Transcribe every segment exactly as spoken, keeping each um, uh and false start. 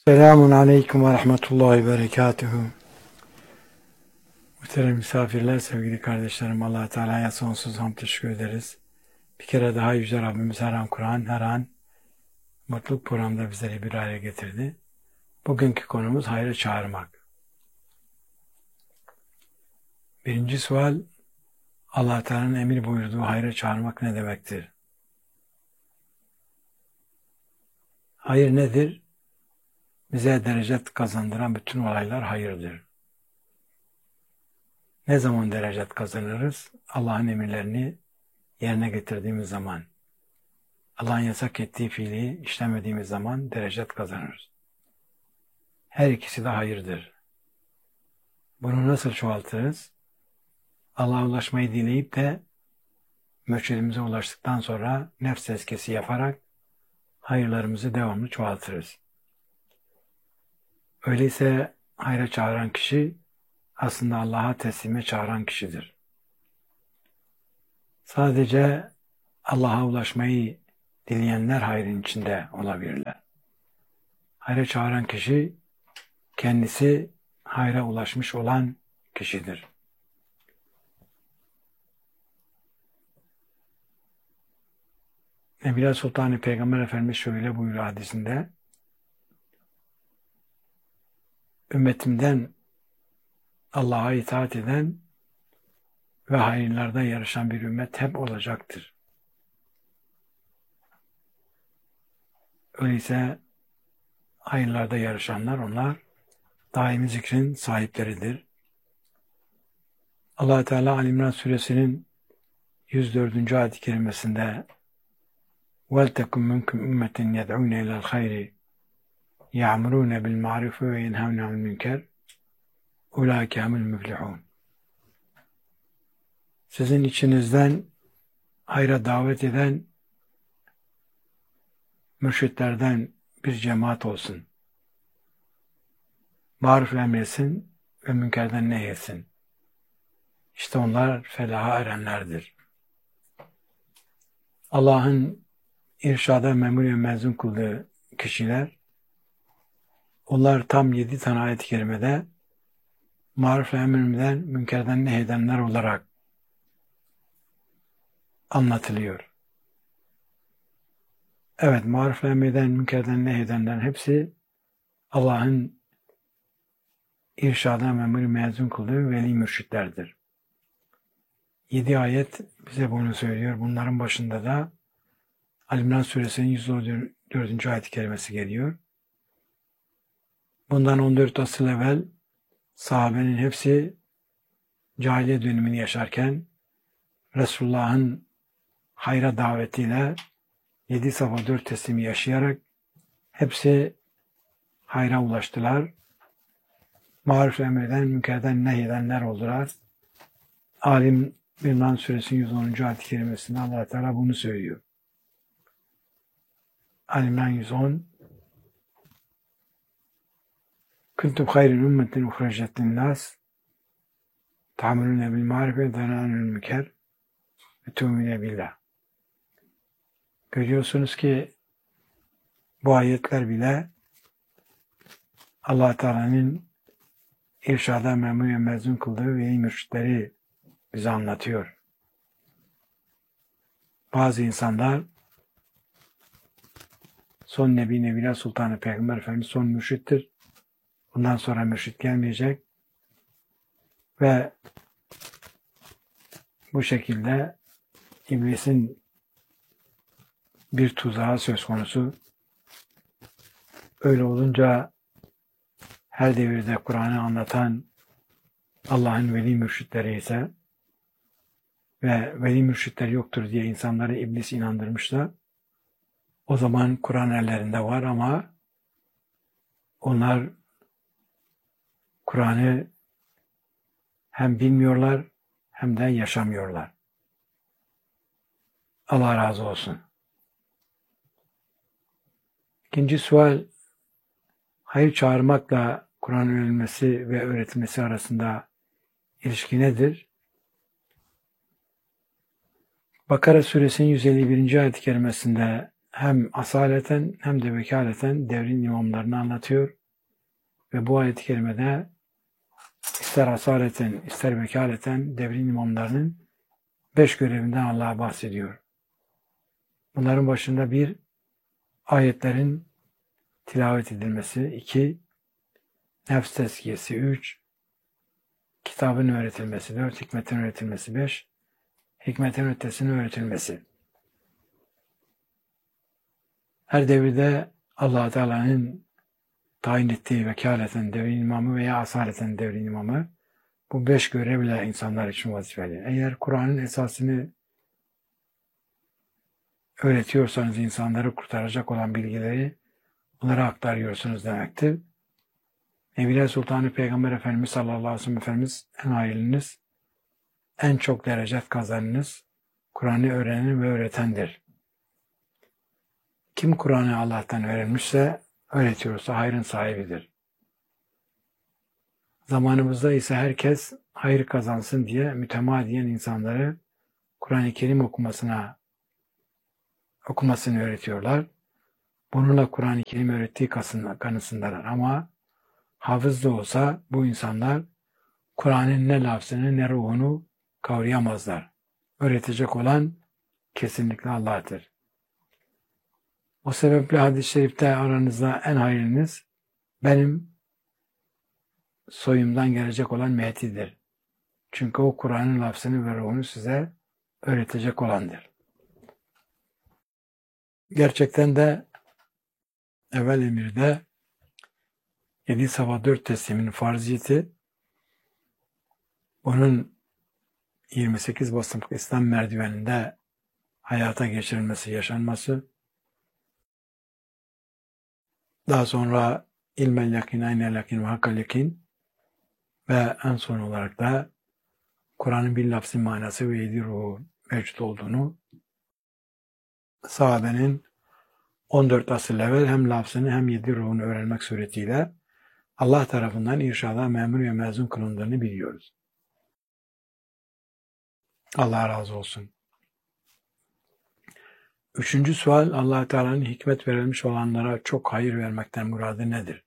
Selamun Aleyküm ve Rahmetullahi ve Berekatuhu. Muhterem misafirler, sevgili kardeşlerim, Allah Teala'ya sonsuz hamd teşekkür ederiz. Bir kere daha Yüce Rabbimiz her an Kur'an, her an mutluluk programda bizleri bir araya getirdi. Bugünkü konumuz hayra çağırmak. Birinci sual, Allah Teala'nın emir buyurduğu hayra çağırmak ne demektir? Hayır nedir? Bize derecet kazandıran bütün olaylar hayırdır. Ne zaman derecet kazanırız? Allah'ın emirlerini yerine getirdiğimiz zaman. Allah'ın yasak ettiği fiili işlemediğimiz zaman derecet kazanırız. Her ikisi de hayırdır. Bunu nasıl çoğaltırız? Allah'a ulaşmayı dileyip de mürşidimize ulaştıktan sonra nefs tezkiyesi yaparak hayırlarımızı devamlı çoğaltırız. Öyleyse hayra çağıran kişi aslında Allah'a teslime çağıran kişidir. Sadece Allah'a ulaşmayı dileyenler hayrın içinde olabilirler. Hayra çağıran kişi kendisi hayra ulaşmış olan kişidir. Nebiler Sultanı Peygamber Efendimiz şöyle buyuruyor hadisinde: ümmetimden Allah'a itaat eden ve hayırlarda yarışan bir ümmet hep olacaktır. Öyleyse hayırlarda yarışanlar, onlar daimi zikrin sahipleridir. Allah Teala Ali İmran suresinin yüz dördüncü ayet-i kerimesinde وَلْتَكُمْ مِنْكُمْ اُمَّةٍ يَدْعُونَ اِلَى الْخَيْرِ يَعْمُرُونَ بِالْمَعْرُفِ وَيَنْهَوْنَ عَنِ الْمُنْكَرِ اُولَٰئِكَ هُمُ الْمُفْلِحُونَ. Sizin içinizden hayra davet eden mürşitlerden bir cemaat olsun. Maruf emretsin ve münkerden nehretsin. İşte onlar felaha erenlerdir. Allah'ın irşada memur ve mezun kıldığı kişiler, onlar tam yedi tane ayet-i kerimede maruf emreden, münkerden nehyedenler olarak anlatılıyor. Evet, maruf emreden, münkerden nehyedenlerin hepsi Allah'ın irşada memur ve mezun kıldığı veli mürşitlerdir. Yedi ayet bize bunu söylüyor. Bunların başında da Ali İmran suresinin yüz dördüncü ayet-i kerimesi geliyor. Bundan on dört asıl evvel sahabenin hepsi cahiliye dönemini yaşarken Resulullah'ın hayra davetiyle yedi safa dört teslimi yaşayarak hepsi hayra ulaştılar. Maruf emreden, münkerden nehyedenler oldular. Ali İmran suresinin yüz onuncu ayet-i kerimesinde Allah Teala bunu söylüyor. Ali İmran yüz on Kuntum hayrin ümmetin uhracet linnâs ta'melûne bil ma'ruf ve tenhâvne münker ve tu'minûne billah. Görüyorsunuz ki bu ayetler bile Allah Teala'nın irşada memur ve mezun kıldığı veli mürşitleri bize anlatıyor. Bazı insanlar son Nebi Nebiler Sultanı Peygamber Efendimiz son mürşittir. Bundan sonra mürşit gelmeyecek ve bu şekilde iblisin bir tuzağı söz konusu. Öyle olunca her devirde Kur'an'ı anlatan Allah'ın veli mürşitleri ise ve veli mürşitler yoktur diye insanları iblis inandırmışlar. O zaman Kur'an ellerinde var ama onlar Kur'an'ı hem bilmiyorlar hem de yaşamıyorlar. Allah razı olsun. İkinci sual, hayır çağırmakla Kur'an öğrenilmesi ve öğretilmesi arasında ilişki nedir? Bakara suresinin yüz elli birinci ayet-i kerimesinde hem asaleten hem de vekaleten devrin imamlarını anlatıyor. Ve bu ayet-i kerimede ister asaleten ister vekaleten devrin imamlarının beş görevinden Allah'a bahsediyor. Bunların başında bir, ayetlerin tilavet edilmesi, iki, nefs tezkiyesi, üç, kitabın öğretilmesi, dört, hikmetin öğretilmesi, beş, hikmetin ötesinin öğretilmesi. Her devirde Allah Teala'nın tayin ettiği vekaleten devrin imamı veya asaleten devrin imamı bu beş görevle insanlar için vazifeli. Eğer Kur'an'ın esasını öğretiyorsanız insanları kurtaracak olan bilgileri onlara aktarıyorsunuz demektir. Nebiler Sultanı Peygamber Efendimiz sallallahu aleyhi ve sellem Efendimiz en hayırlınız, en çok derecet kazanınız Kur'an'ı öğrenen ve öğretendir. Kim Kur'an'ı Allah'tan öğrenmişse, öğretiyorsa hayrın sahibidir. Zamanımızda ise herkes hayır kazansın diye mütemadiyen insanları Kur'an-ı Kerim okumasına okumasını öğretiyorlar. Bununla Kur'an-ı Kerim öğrettiği kanısındalar. Ama hafız da olsa bu insanlar Kur'an'ın ne lafzını ne ruhunu kavrayamazlar. Öğretecek olan kesinlikle Allah'tır. O sebeple hadis-i şerifte aranızda en hayırlınız benim soyumdan gelecek olan Mehdi'dir. Çünkü o Kur'an'ın lafzını ve ruhunu size öğretecek olandır. Gerçekten de evvel emirde yedi sabah dört teslimin farziyeti, onun yirmi sekiz basamak İslam merdiveninde hayata geçirilmesi, yaşanması, daha sonra ilmel yakin, aynel yakin ve hakkal yakin ve en son olarak da Kur'an'ın bir lafzı manası ve yedi ruhu mevcut olduğunu sahabenin on dört asır evvel hem lafzını hem yedi ruhunu öğrenmek suretiyle Allah tarafından irşada memur ve mezun kılındığını biliyoruz. Allah razı olsun. Üçüncü sual, Allah Teala'nın hikmet verilmiş olanlara çok hayır vermekten muradı nedir?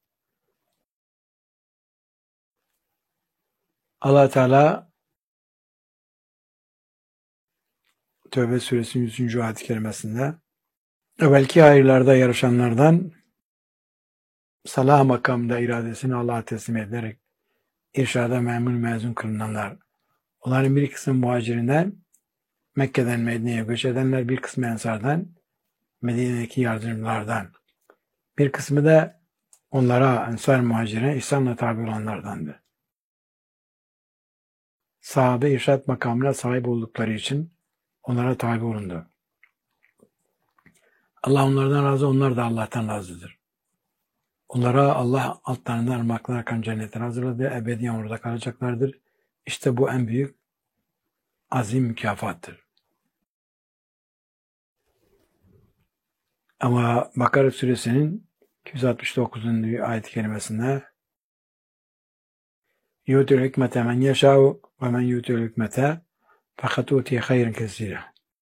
Allah Teala Tevbe suresinin yüzüncü ayet-i kerimesinde evvelki hayırlarda yarışanlardan salah makamında iradesini Allah'a teslim ederek irşada memur mezun kılınanlar. Onların bir kısmı muhacirinden Mekke'den Medine'ye göç edenler, bir kısmı Ensar'dan, Medine'deki yardımcılardan. Bir kısmı da onlara Ensar muhacirine İslam'la tabi olanlardandı. Sahabe irşad makamına sahip oldukları için onlara tabi olundu. Allah onlardan razı, onlar da Allah'tan razıdır. Onlara Allah altlarından ırmaklar akan cennetten hazırladı, ebediyen orada kalacaklardır. İşte bu en büyük azim mükafattır. Ama Bakara suresinin iki yüz altmış dokuzuncu ayet-i kerimesinde yu'tul hikmete men yeşâ'u ve men yu'tul hikmete fakat utiye hayran kesîre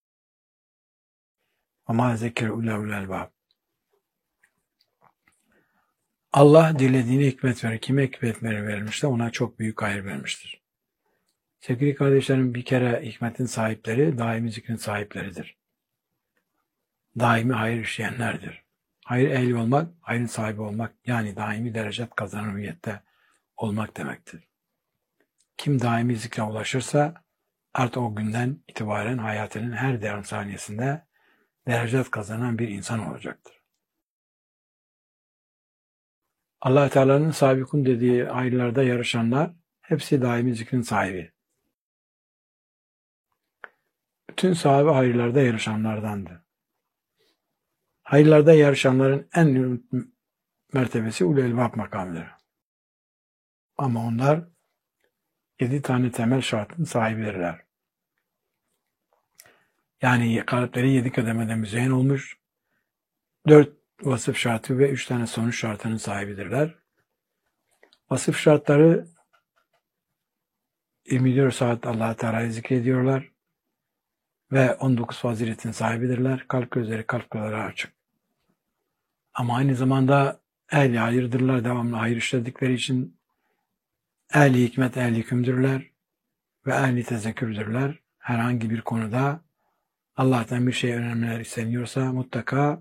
ve mâ zekkeru illâ ulul albâb. Allah dilediğine hikmet verir. Kime hikmet verilmişse ona çok büyük hayır vermiştir. Sevgili kardeşlerim, bir kere hikmetin sahipleri daimi zikrin sahipleridir. Daimi hayır işleyenlerdir. Hayır ehli olmak, hayrın sahibi olmak, yani daimi derecet kazanan hüviyette olmak demektir. Kim daimi zikre ulaşırsa artık o günden itibaren hayatının her devran saniyesinde derecet kazanan bir insan olacaktır. Allah Teala'nın sabikun dediği hayırlarda yarışanlar hepsi daimi zikrin sahibi. Bütün sahabe hayırlarda yarışanlardandı. Hayırlarda yarışanların en mertebesi ulul elbab makamıdır. Ama onlar yedi tane temel şartın sahibidirler. Yani kalpleri yedi kademeden müzeyyen olmuş, dört vasıf şartı ve üç tane sonuç şartının sahibidirler. Vasıf şartları yirmi dört saat Allah-u Teala'yı zikrediyorlar ve on dokuz faziletin sahibidirler. Kalp gözleri kalp gözleri açık. Ama aynı zamanda ehli hayırdırlar, devamlı hayır işledikleri için ehli hikmet, ehli hükümdürler ve ehli tezekkürdürler. Herhangi bir konuda Allah'tan bir şey öğrenmeler isteniyorsa mutlaka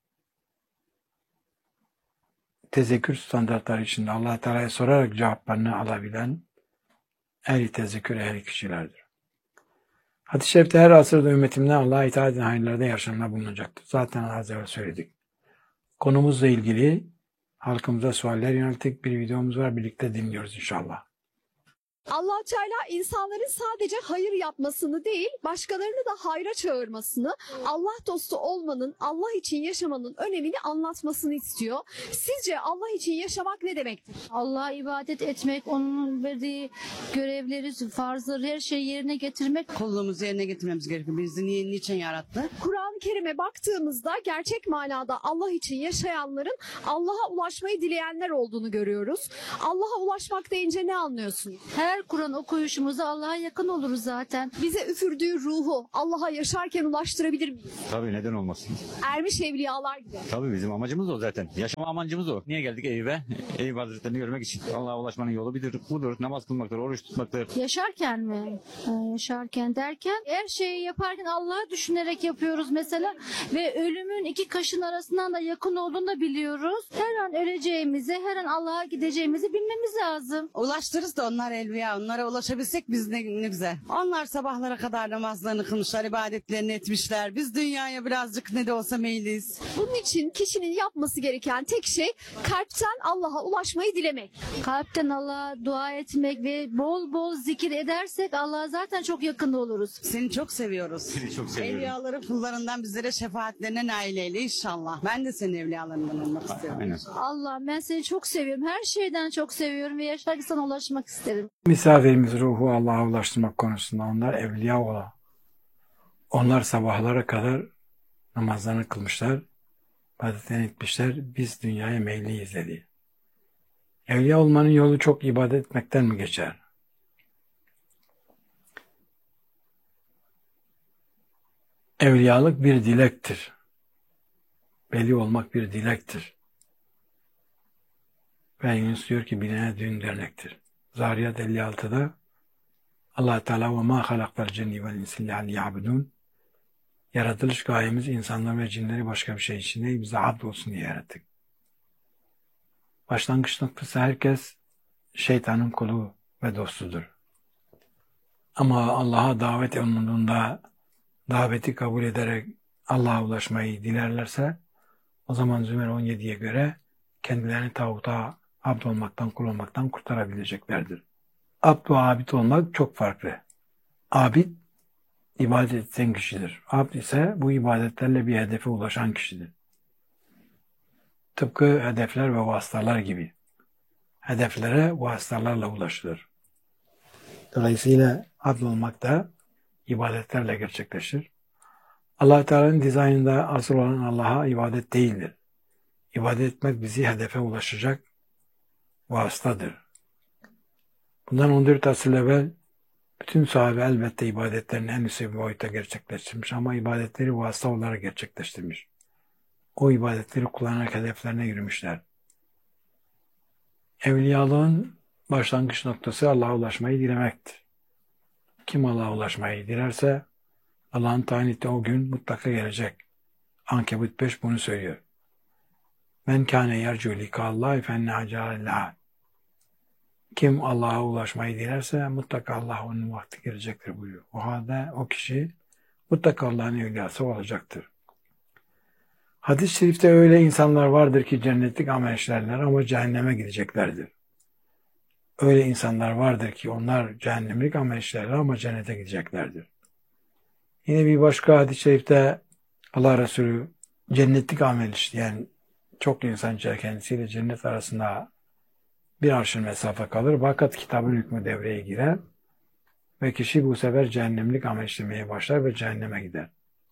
tezekkür standartları içinde Allah Teala'ya sorarak cevaplarını alabilen ehli tezekkür, ehli kişilerdir. Hadis-i şerifte her asırda ümmetimden Allah'a itaat eden hayırlarda yaşamına bulunacaktır. Zaten az evvel söyledik. Konumuzla ilgili halkımıza sualler yönelttik. Bir videomuz var. Birlikte dinliyoruz inşallah. Allah Teala insanların sadece hayır yapmasını değil, başkalarını da hayra çağırmasını, Allah dostu olmanın, Allah için yaşamanın önemini anlatmasını istiyor. Sizce Allah için yaşamak ne demektir? Allah'a ibadet etmek, onun verdiği görevleri, farzları, her şeyi yerine getirmek. Kulluğumuzu yerine getirmemiz gerekiyor. Bizi niye, niçin yarattı? Kur'an-ı Kerim'e baktığımızda gerçek manada Allah için yaşayanların Allah'a ulaşmayı dileyenler olduğunu görüyoruz. Allah'a ulaşmak deyince ne anlıyorsunuz? Her Kur'an okuyuşumuzda Allah'a yakın oluruz zaten. Bize üfürdüğü ruhu Allah'a yaşarken ulaştırabilir miyiz? Tabii, neden olmasın? Ermiş evliyalar gibi. Tabii, bizim amacımız o zaten. Yaşama amacımız o. Niye geldik Eyüp'e? Eyüp Hazretleri'ni görmek için. Allah'a ulaşmanın yolu bilir, budur. Namaz kılmaktır, oruç tutmaktır. Yaşarken mi? Ha, yaşarken derken her şeyi yaparken Allah'ı düşünerek yapıyoruz mesela. Ve ölümün iki kaşın arasından da yakın olduğunu da biliyoruz. Her an öleceğimizi, her an Allah'a gideceğimizi bilmemiz lazım. Ulaştırırız da onlar elviya. Onlara ulaşabilsek biz ne, ne güzel. Onlar sabahlara kadar namazlarını kılmışlar, ibadetlerini etmişler. Biz dünyaya birazcık ne de olsa meyilliyiz. Bunun için kişinin yapması gereken tek şey kalpten Allah'a ulaşmayı dilemek. Kalpten Allah'a dua etmek ve bol bol zikir edersek Allah'a zaten çok yakın oluruz. Seni çok seviyoruz. Seni çok seviyorum. Evliyaların kullarından bizlere şefaatlerine nail eyle inşallah. Ben de senin evliyalarından olmak istiyorum. Aynen. Allah, ben seni çok seviyorum. Her şeyden çok seviyorum ve yaşarken sana ulaşmak isterim. Misafirimiz ruhu Allah'a ulaştırmak konusunda onlar evliya olan. Onlar sabahlara kadar namazlarını kılmışlar, ibadetlerini etmişler. Biz dünyaya meyilliyiz dedi. Evliya olmanın yolu çok ibadet etmekten mi geçer? Evliyalık bir dilektir. Veli olmak bir dilektir. Ve Yunus diyor ki bilene düğün dernektir. Zariyat elli altıda Allah Teala ve ma halaktal cenni vel insi illa liya'budun. Yaratılış gayemiz insanlar ve cinleri başka bir şey için değil, bize abd olsun diye yarattık. Başlangıç noktası herkes şeytanın kulu ve dostudur. Ama Allah'a davet umudunda daveti kabul ederek Allah'a ulaşmayı dilerlerse o zaman Zümer on yediye göre kendilerini tağuta abd olmaktan, kul olmaktan kurtarabileceklerdir. Abd ve abid olmak çok farklı. Abid, ibadet eden kişidir. Abd ise bu ibadetlerle bir hedefe ulaşan kişidir. Tıpkı hedefler ve vasıtalar gibi. Hedeflere vasıtalarla ulaşılır. Dolayısıyla abd olmak da ibadetlerle gerçekleşir. Allah Teala'nın dizaynında asıl olan Allah'a ibadet değildir. İbadet etmek bizi hedefe ulaşacak vasıtadır. Bundan on dört asır evvel bütün sahabe elbette ibadetlerini en üst bir boyutta gerçekleştirmiş ama ibadetleri vasıta olarak gerçekleştirmiş. O ibadetleri kullanarak hedeflerine yürümüşler. Evliyalığın başlangıç noktası Allah'a ulaşmayı dilemektir. Kim Allah'a ulaşmayı dilerse Allah'ın tayin ettiği o gün mutlaka gelecek. Ankebut beş bunu söylüyor. Men kâne yercu likâllâhi fenne acâlellâh. Kim Allah'a ulaşmayı dilerse mutlaka Allah onun vakti gelecektir buyuruyor. O halde o kişi mutlaka Allah'ın evliyası olacaktır. Hadis-i şerifte öyle insanlar vardır ki cennetlik amel işlerler ama cehenneme gideceklerdir. Öyle insanlar vardır ki onlar cehennemlik amel işlerler ama cennete gideceklerdir. Yine bir başka hadis-i şerifte Allah Resulü cennetlik amel işleyen çok insan kendisiyle cennet arasında bir arşın mesafe kalır. Fakat kitabın hükmü devreye girer ve kişi bu sefer cehennemlik amel işlemeye başlar ve cehenneme gider.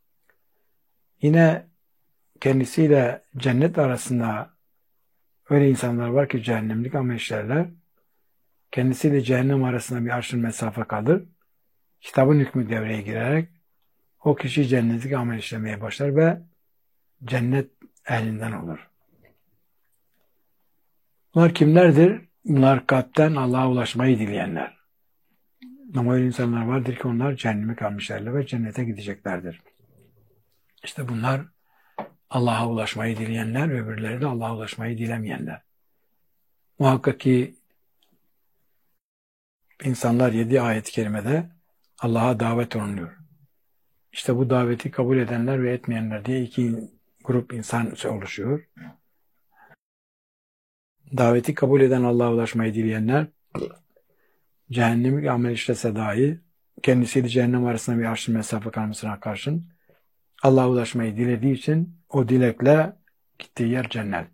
Yine kendisiyle cennet arasında öyle insanlar var ki cehennemlik amel işlerler. Kendisiyle cehennem arasında bir arşın mesafe kalır. Kitabın hükmü devreye girerek o kişi cennetlik amel işlemeye başlar ve cennet ehlinden olur. Bunlar kimlerdir? Bunlar kalpten Allah'a ulaşmayı dileyenler. Ama öyle insanlar vardır ki onlar cehenneme kalmışlardır ve cennete gideceklerdir. İşte bunlar Allah'a ulaşmayı dileyenler ve öbürleri de Allah'a ulaşmayı dilemeyenler. Muhakkak ki insanlar yedi ayet-i kerimede Allah'a davet olunuyor. İşte bu daveti kabul edenler ve etmeyenler diye iki grup insan oluşuyor. Daveti kabul eden Allah'a ulaşmayı dileyenler, cehennemlik amel işlese dahi kendisiyle cehennem arasında bir arşın mesafe kalmasına karşın Allah'a ulaşmayı dilediği için o dilekle gittiği yer cennet.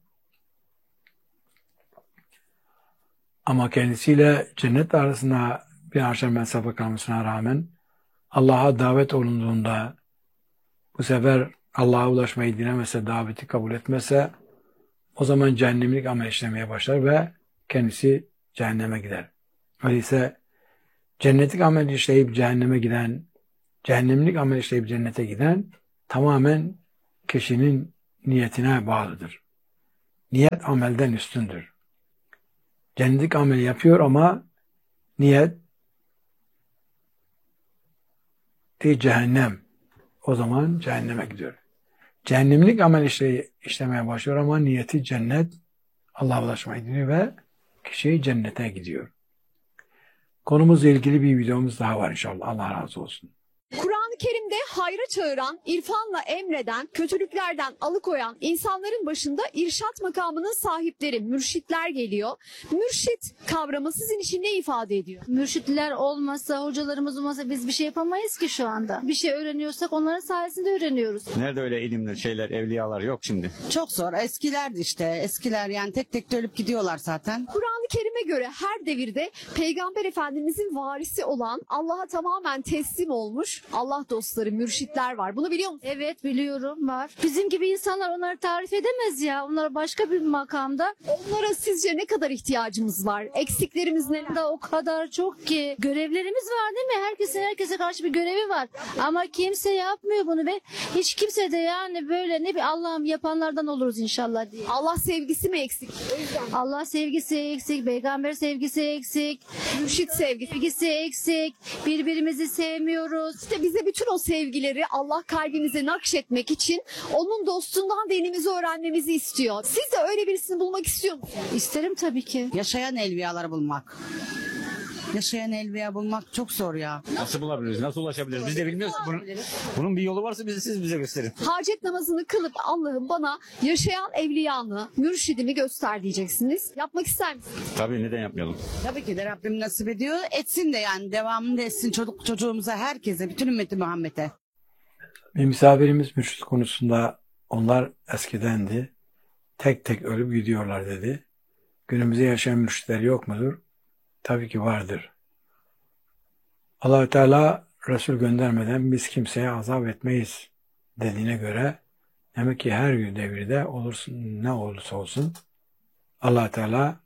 Ama kendisiyle cennet arasında bir arşın mesafe kalmasına rağmen Allah'a davet olunduğunda bu sefer Allah'a ulaşmayı dilemese, daveti kabul etmese o zaman cehennemlik amel işlemeye başlar ve kendisi cehenneme gider. Öyleyse cennetlik amel işleyip cehenneme giden, cehennemlik amel işleyip cennete giden tamamen kişinin niyetine bağlıdır. Niyet amelden üstündür. Cennetlik amel yapıyor ama niyet de cehennem. O zaman cehenneme gidiyor. Cehennemlik amel işle, işlemeye başlıyor ama niyeti cennet, Allah'a ulaşmaya gidiyor ve kişi cennete gidiyor. Konumuzla ilgili bir videomuz daha var inşallah. Allah razı olsun. Kur'an-ı Kerim'de hayra çağıran, irfanla emreden, kötülüklerden alıkoyan insanların başında irşat makamının sahipleri, mürşitler geliyor. Mürşit kavramı sizin için ne ifade ediyor? Mürşitler olmasa, hocalarımız olmasa biz bir şey yapamayız ki şu anda. Bir şey öğreniyorsak onların sayesinde öğreniyoruz. Nerede öyle ilimler, şeyler, evliyalar yok şimdi. Çok zor. Eskilerdi işte. Eskiler yani tek tek de ölüp gidiyorlar zaten. Kur'an-ı Kerim'e göre her devirde Peygamber Efendimizin varisi olan, Allah'a tamamen teslim olmuş Allah dostları, mürşitler var. Bunu biliyor musun? Evet biliyorum var. Bizim gibi insanlar onları tarif edemez ya. Onlar başka bir makamda. Onlara sizce ne kadar ihtiyacımız var? Eksiklerimiz neler? Da o kadar çok ki. Görevlerimiz var değil mi? Herkesin herkese karşı bir görevi var. Ama kimse yapmıyor bunu ve hiç kimse de yani böyle ne bir Allah'ım yapanlardan oluruz inşallah diye. Allah sevgisi mi eksik? Allah sevgisi eksik, peygamber sevgisi eksik, Mürşit sevgisi. sevgisi eksik, birbirimizi sevmiyoruz. İşte bize bütün o sevgileri Allah kalbimize nakşetmek için onun dostundan dinimizi öğrenmemizi istiyor. Siz de öyle birisini bulmak istiyor musunuz? İsterim tabii ki. Yaşayan elviyaları bulmak. Yaşayan elviya bulmak çok zor ya. Nasıl bulabiliriz, nasıl ulaşabiliriz biz de bilmiyoruz. Bunun, bunun bir yolu varsa bize, siz bize gösterin. Hacet namazını kılıp Allah'ım bana yaşayan evliyanı, mürşidimi göster diyeceksiniz. Yapmak ister misiniz? Tabii neden yapmayalım? Tabii ki de Rabbim nasip ediyor. Etsin de yani devamını etsin çocuk çocuğumuza, herkese, bütün ümmeti Muhammed'e. Bir misafirimiz mürşit konusunda onlar eskidendi. Tek tek ölüp gidiyorlar dedi. Günümüzde yaşayan mürşitler yok mudur? Tabii ki vardır. Allah-u Teala Resul göndermeden biz kimseye azap etmeyiz dediğine göre demek ki her devirde olursun, ne olursa olsun Allah-u Teala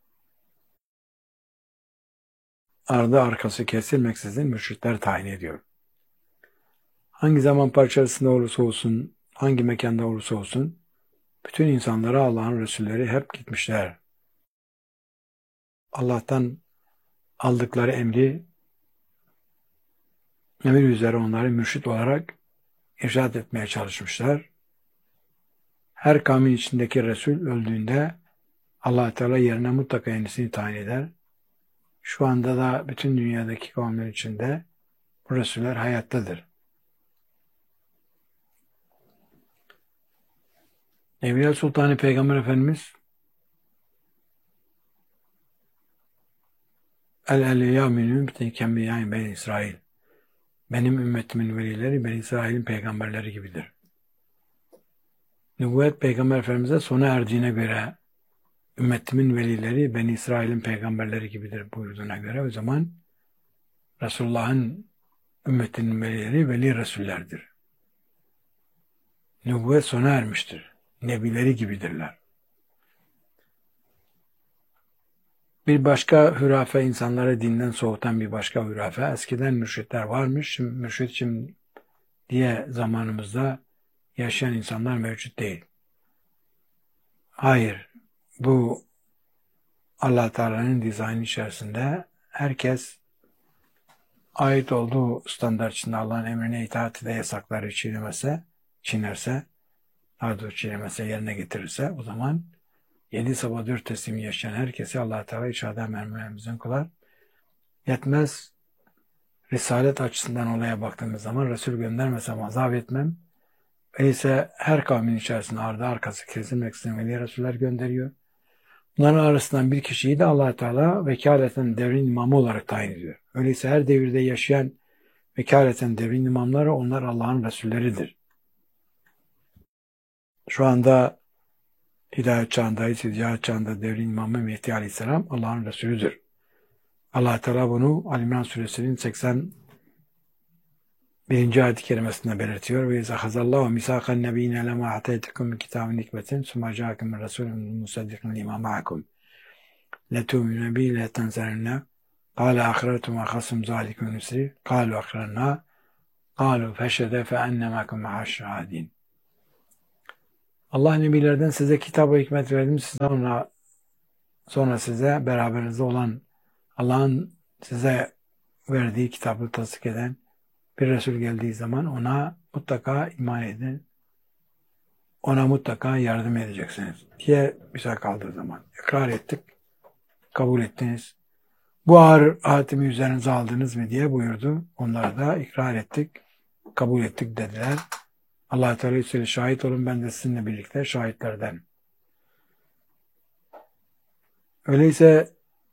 ardı arkası kesilmeksizin mürşitler tayin ediyor. Hangi zaman parçasında olursa olsun, hangi mekanda olursa olsun bütün insanlara Allah'ın Resulleri hep gitmişler. Allah'tan aldıkları emri, emir üzere onları mürşit olarak irşad etmeye çalışmışlar. Her kavmin içindeki Resul öldüğünde Allah Teala yerine mutlaka yenisini tayin eder. Şu anda da bütün dünyadaki kavimler içinde bu Resuller hayattadır. Evliya Sultanı Peygamber Efendimiz El-Eliyâ min ümmeti kembiyâin Beni İsrail. Benim ümmetimin velileri Beni İsrail'in peygamberleri gibidir. Nübüvvet Peygamber Efendimiz'e sona erdiğine göre ümmetimin velileri Beni İsrail'in peygamberleri gibidir buyurduğuna göre o zaman Resulullah'ın ümmetinin velileri veli Resullerdir. Nübüvvet sona ermiştir. Nebileri gibidirler. Bir başka hürafe, insanları dinden soğutan bir başka hürafe, eskiden mürşitler varmış, şimdi mürşit şimdi diye zamanımızda yaşayan insanlar mevcut değil. Hayır, bu Allah Teala'nın dizaynı içerisinde herkes ait olduğu standart içinde Allah'ın emrine itaat ve yasakları çiğnemese, çiğnerse, daha doğrusu çiğnemese, yerine getirirse o zaman yedi sabah dört teslimi yaşayan herkesi Allah Teala içeride mermerimizden kılar. Yetmez, risalet açısından olaya baktığımız zaman Resul göndermesem azap etmem. Öyleyse her kavmin içerisinde ardı arkası kesilmek isteyen veli Resuller gönderiyor. Bunların arasından bir kişiyi de Allah Teala vekaleten devrin imamı olarak tayin ediyor. Öyleyse her devirde yaşayan vekaleten devrin imamları onlar Allah'ın Resulleridir. Şu anda Hidayet çağındayız, Hidayet çağında devrin imamı Mehdi Aleyhisselam Allah'ın Resulüdür. Allah Teala bunu Ali İmran Suresinin seksen birinci ayet-i kerimesinde belirtiyor. Ve izahazallahu misakan nebiyine lema ataytukum min kitabin hikmetin summa ja'akum min rasulun musaddiqun lima ma'akum letu'minu bihi la tanzarunna qala akhiratum akhasum zalikum nusri qalu akhirna qalu feşhede fe enne makum ma'aş-şahidin. Allah nebilerden size kitap ve hikmet verdim. Sonra sonra size beraberinizde olan Allah'ın size verdiği kitabı tasdik eden bir Resul geldiği zaman ona mutlaka iman edin. Ona mutlaka yardım edeceksiniz diye bize kaldığı zaman. İkrar ettik, kabul ettiniz. Bu ağır hatimi üzerinize aldınız mı diye buyurdu. Onlar da ikrar ettik, kabul ettik dediler. Allah Teala söyle şahit olun ben de sizinle birlikte şahitlerden. Öyleyse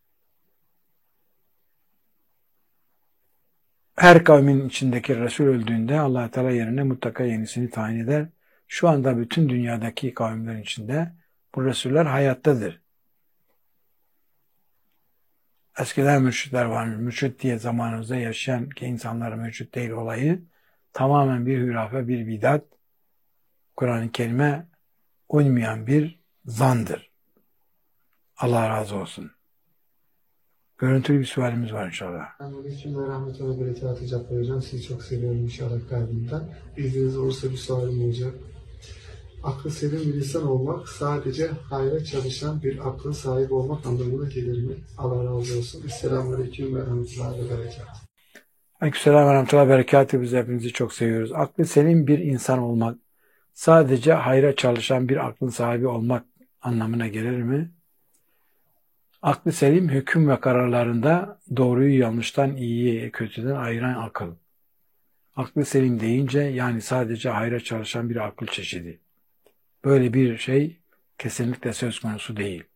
her kavmin içindeki Resul öldüğünde Allah Teala yerine mutlaka yenisini tayin eder. Şu anda bütün dünyadaki kavimlerin içinde bu Resuller hayattadır. Eskiden mürşitler varmış. Mürşit diye zamanımızda yaşayan ki insanların mürşit değil olayı tamamen bir hürafe, bir bidat, Kur'an-ı Kerim'e uymayan bir zandır. Allah razı olsun. Görüntülü bir sualimiz var inşallah. Aleyküm ve rahmetullahi ve berekatuhu Cappar Hocam. Sizi çok seviyorum inşallah kalbimden. İzniniz olursa bir sualim olacak. Aklı selim bir insan olmak sadece hayra çalışan bir aklın sahibi olmak anlamına gelir mi? Allah razı olsun. Esselamu Aleyküm ve rahmetullahi ve berekatuhu. Aleykümselam ve rahmetullahi ve berekatuhu. Biz hepinizi çok seviyoruz. Aklı selim bir insan olmak sadece hayra çalışan bir aklın sahibi olmak anlamına gelir mi? Aklı selim hüküm ve kararlarında doğruyu yanlıştan, iyiyi kötüden ayıran akıl. Aklı selim deyince yani sadece hayra çalışan bir akıl çeşidi. Böyle bir şey kesinlikle söz konusu değil.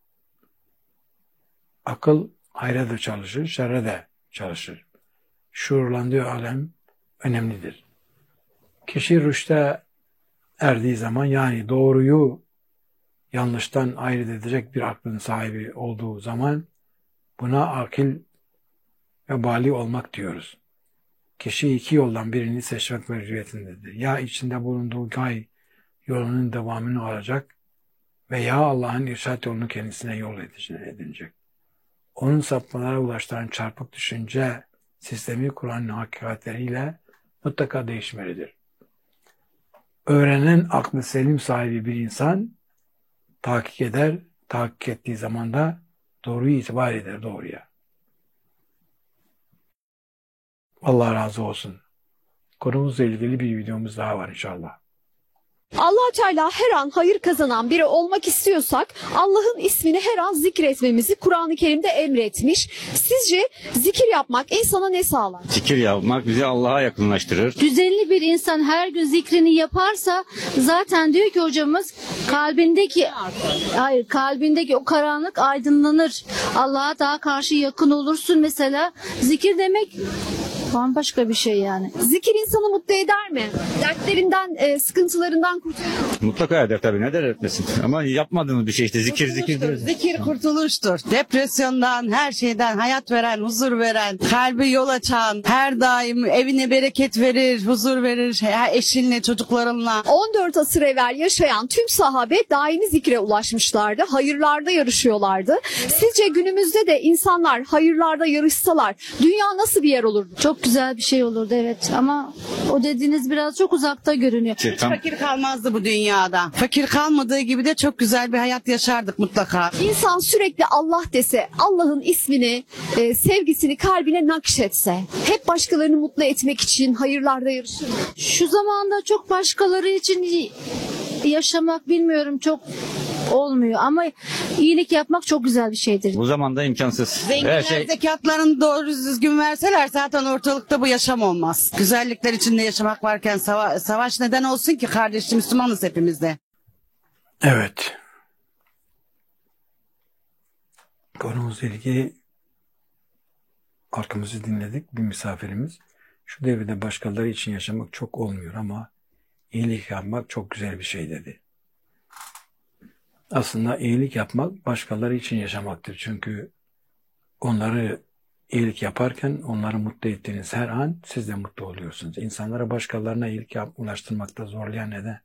Akıl hayra da çalışır, şerre de çalışır. Şuurlandığı alem önemlidir. Kişi rüşte erdiği zaman yani doğruyu yanlıştan ayırt edecek bir aklın sahibi olduğu zaman buna akil ve bali olmak diyoruz. Kişi iki yoldan birini seçmek mecburiyetindedir. Ya içinde bulunduğu gay yolunun devamını alacak veya Allah'ın irşad yolunu kendisine yol edinecek. Onun sapmalara ulaştıran çarpık düşünce sistemi Kur'an'ın hakikatleriyle mutlaka değişmelidir. Öğrenen aklı selim sahibi bir insan tahkik eder, tahkik ettiği zaman da doğruyu itibar eder doğruya. Allah razı olsun. Konumuzla ilgili bir videomuz daha var inşallah. Allah Teala her an hayır kazanan biri olmak istiyorsak Allah'ın ismini her an zikretmemizi Kur'an-ı Kerim'de emretmiş. Sizce zikir yapmak insana ne sağlar? Zikir yapmak bizi Allah'a yakınlaştırır. Düzenli bir insan her gün zikrini yaparsa zaten diyor ki hocamız kalbindeki hayır kalbindeki o karanlık aydınlanır. Allah'a daha karşı yakın olursun mesela. Zikir demek bambaşka bir şey yani. Zikir insanı mutlu eder mi? Dertlerinden, e, sıkıntılarından kurtarır mı? Mutlaka eder tabii. Neden etmesin? Ama yapmadığımız bir şey işte zikir zikir. Kurtuluştur, Zikir kurtuluştur. Depresyondan, her şeyden hayat veren, huzur veren, kalbi yol açan, her daim evine bereket verir, huzur verir, eşinle, çocuklarınla. on dört asır evvel yaşayan tüm sahabe daimi zikre ulaşmışlardı. Hayırlarda yarışıyorlardı. Sizce günümüzde de insanlar hayırlarda yarışsalar dünya nasıl bir yer olurdu? Çok güzel bir şey olurdu evet ama o dediğiniz biraz çok uzakta görünüyor. Şey, tam, Fakir kalmazdı bu dünya. dünyada. Fakir kalmadığı gibi de çok güzel bir hayat yaşardık mutlaka. İnsan sürekli Allah dese, Allah'ın ismini, e, sevgisini kalbine nakşetse, hep başkalarını mutlu etmek için hayırlarda yarışır mı? Şu zamanda çok başkaları için yaşamak bilmiyorum çok olmuyor ama iyilik yapmak çok güzel bir şeydir. Bu zamanda imkansız. Zenginler Her şey zekatlarını doğru düzgün verseler zaten ortalıkta bu yaşam olmaz. Güzellikler içinde yaşamak varken sava- savaş neden olsun ki kardeşim, Müslümanız hepimiz de. Evet. Konumuzla ilgili halkımızı dinledik. Bir misafirimiz. Şu devirde başkaları için yaşamak çok olmuyor ama iyilik yapmak çok güzel bir şey dedi. Aslında iyilik yapmak başkaları için yaşamaktır. Çünkü onları iyilik yaparken onları mutlu ettiğiniz her an siz de mutlu oluyorsunuz. İnsanlara başkalarına iyilik yap, ulaştırmakta zorlayan neden?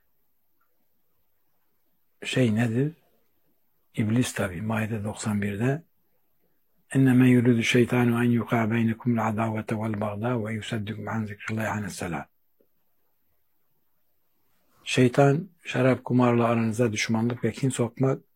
Şey nedir? İblis tabi. Maide doksan birde اِنَّمَا يُرِدُ الشَّيْطَانُ اَنْ يُقَعَ بَيْنَكُمُ الْعَدَاوَةَ وَالْبَغْضَاءَ وَيُسَدِّكُمْ عَنْ ذِكْرِ اللّٰهِ عَنِ السَّلَاةِ. Şeytan şarap kumarla aranıza düşmanlık ve kin sokmak